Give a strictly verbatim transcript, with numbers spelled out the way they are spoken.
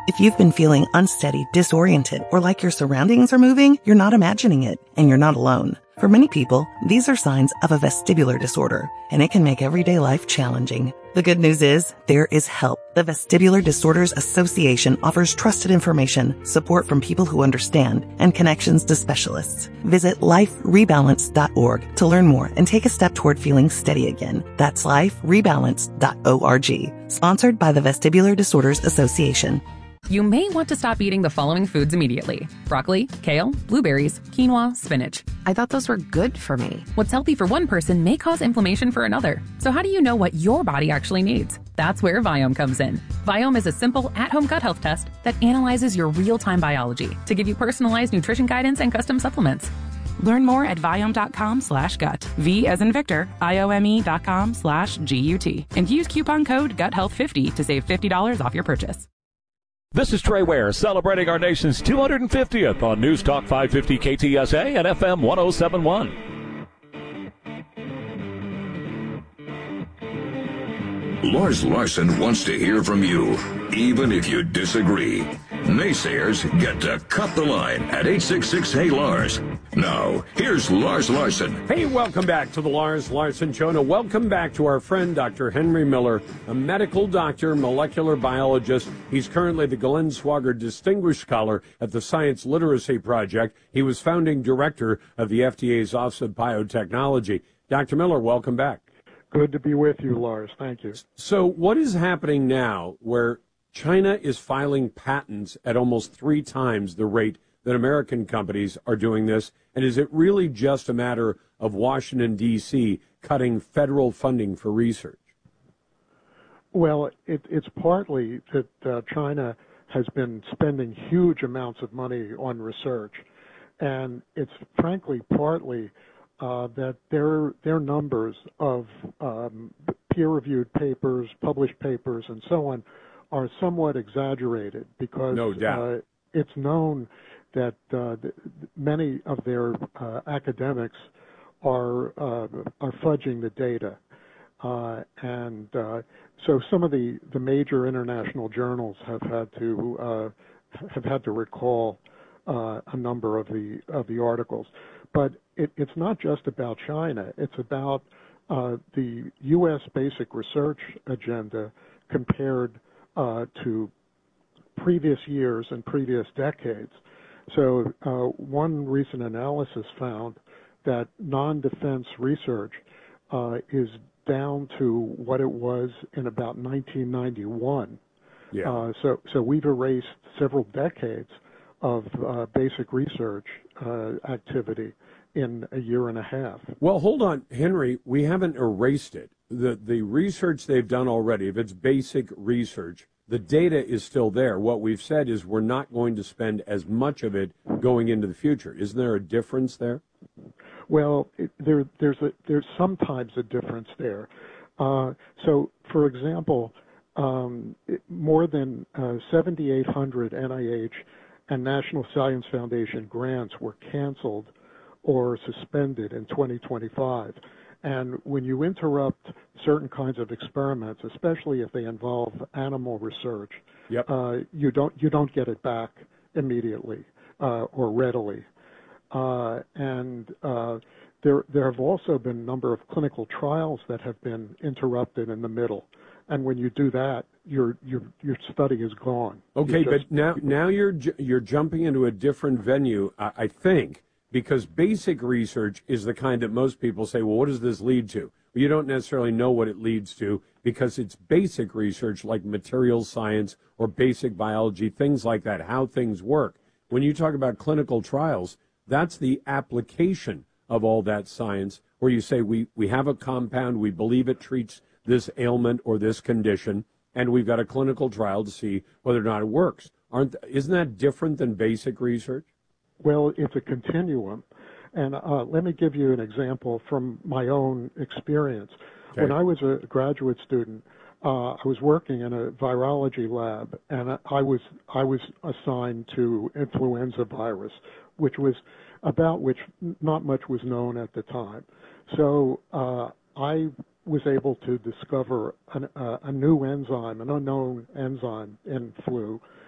If you've been feeling unsteady, disoriented, or like your surroundings are moving, you're not imagining it, and you're not alone. For many people, these are signs of a vestibular disorder, and it can make everyday life challenging. The good news is, there is help. The Vestibular Disorders Association offers trusted information, support from people who understand, and connections to specialists. Visit life rebalance dot org to learn more and take a step toward feeling steady again. That's life rebalance dot org. Sponsored by the Vestibular Disorders Association. You may want to stop eating the following foods immediately: broccoli, kale, blueberries, quinoa, spinach. I thought those were good for me. What's healthy for one person may cause inflammation for another. So how do you know what your body actually needs? That's where Viome comes in. Viome is a simple at-home gut health test that analyzes your real-time biology to give you personalized nutrition guidance and custom supplements. Learn more at Viome.com slash gut. V as in Victor, I-O-M-E dot com slash G-U-T. And use coupon code gut health fifty to save fifty dollars off your purchase. This is Trey Ware celebrating our nation's two hundred fiftieth on News Talk five fifty K T S A and F M one oh seven point one. Lars Larson wants to hear from you, even if you disagree. Naysayers get to cut the line at eight six six, hey Lars. Now, here's Lars Larson. Hey, welcome back to the Lars Larson Show. Now, welcome back to our friend, Doctor Henry Miller, a medical doctor, molecular biologist. He's currently the Glenn Swagger Distinguished Scholar at the Science Literacy Project. He was founding director of the F D A's Office of Biotechnology. Doctor Miller, welcome back. Good to be with you, Lars. Thank you. So what is happening now where China is filing patents at almost three times the rate that American companies are doing this? And is it really just a matter of Washington, D C cutting federal funding for research? Well, it, it's partly that uh, China has been spending huge amounts of money on research. And it's frankly partly uh, that their, their numbers of um, peer-reviewed papers, published papers, and so on are somewhat exaggerated because no doubt. Uh, it's known that uh, th- many of their uh, academics are uh, are fudging the data, uh, and uh, so some of the, the major international journals have had to uh, have had to recall uh, a number of the of the articles. But it, it's not just about China; it's about uh, the U S basic research agenda compared Uh, to previous years and previous decades. So uh, one recent analysis found that non-defense research uh, is down to what it was in about nineteen ninety-one. Yeah. Uh, so, so we've erased several decades of uh, basic research uh, activity in a year and a half. Well, hold on, Henry. We haven't erased it. The the research they've done already, if it's basic research, the data is still there. What we've said is we're not going to spend as much of it going into the future. Isn't there a difference there? Well, it, there, there's a, there's sometimes a difference there. Uh, so, for example, um, it, more than uh, seventy-eight hundred N I H and National Science Foundation grants were canceled or suspended in twenty twenty-five. And when you interrupt certain kinds of experiments, especially if they involve animal research, yep. uh, you don't you don't get it back immediately uh, or readily. Uh, and uh, there there have also been a number of clinical trials that have been interrupted in the middle. And when you do that, your your your study is gone. Okay, just, but now now you're you're jumping into a different venue, I, I think. Because basic research is the kind that most people say, well, what does this lead to? Well, you don't necessarily know what it leads to because it's basic research like materials science or basic biology, things like that, how things work. When you talk about clinical trials, that's the application of all that science where you say we, we have a compound, we believe it treats this ailment or this condition, and we've got a clinical trial to see whether or not it works. Aren't Isn't that different than basic research? Well, it's a continuum. And uh, let me give you an example from my own experience. Okay. When I was a graduate student, uh, I was working in a virology lab, and I was I was assigned to influenza virus, which was about which not much was known at the time. So uh, I was able to discover an, uh, a new enzyme, an unknown enzyme in flu,